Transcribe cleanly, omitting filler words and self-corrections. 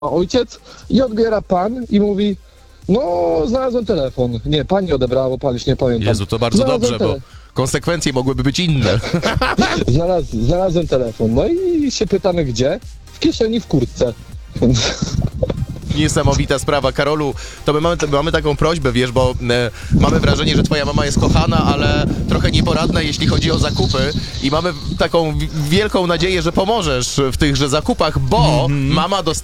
ojciec i odbiera pan i mówi, no znalazłem telefon. Nie, pani odebrała, bo pan już nie pamiętam. Jezu, to bardzo Znalazłem dobrze, bo konsekwencje mogłyby być inne. Znalazłem telefon. No i się pytamy gdzie? W kieszeni, w kurtce. Niesamowita sprawa. Karolu, to my mamy taką prośbę, wiesz, bo mamy wrażenie, że twoja mama jest kochana, ale trochę nieporadna, jeśli chodzi o zakupy i mamy taką wielką nadzieję, że pomożesz w tychże zakupach, bo mama dostała